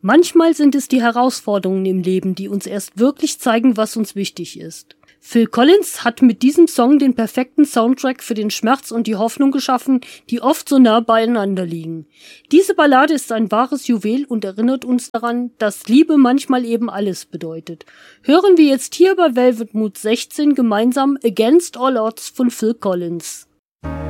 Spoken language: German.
Manchmal sind es die Herausforderungen im Leben, die uns erst wirklich zeigen, was uns wichtig ist. Phil Collins hat mit diesem Song den perfekten Soundtrack für den Schmerz und die Hoffnung geschaffen, die oft so nah beieinander liegen. Diese Ballade ist ein wahres Juwel und erinnert uns daran, dass Liebe manchmal eben alles bedeutet. Hören wir jetzt hier bei Velvet Mood 16 gemeinsam Against All Odds von Phil Collins.